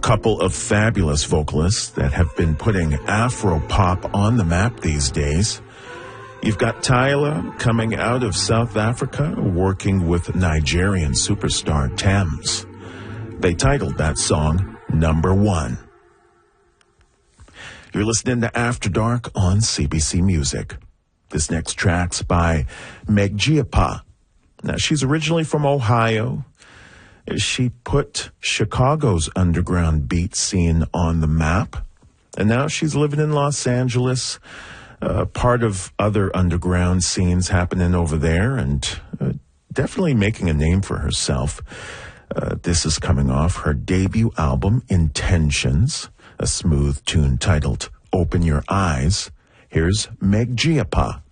couple of fabulous vocalists that have been putting Afro-pop on the map these days. You've got Tyla coming out of South Africa, working with Nigerian superstar Thames. They titled that song Number One. You're listening to After Dark on CBC Music. This next track's by Meg Giappa. Now, she's originally from Ohio. She put Chicago's underground beat scene on the map, and now she's living in Los Angeles, part of other underground scenes happening over there, and definitely making a name for herself. This is coming off her debut album, Intentions, a smooth tune titled Open Your Eyes. Here's Meg Giappa.